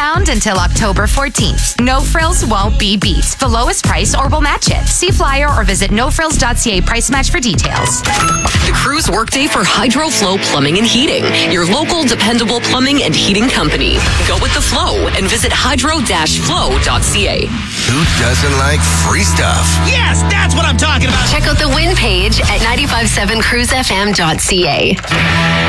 found until October 14th. No Frills won't be beat. The lowest price or we'll match it. See flyer or visit nofrills.ca price match for details. The Cruise Workday for HydroFlow Plumbing and Heating, your local dependable plumbing and heating company. Go with the flow and visit hydro-flow.ca. Who doesn't like free stuff? Yes, that's what I'm talking about. Check out the win page at 957cruisefm.ca.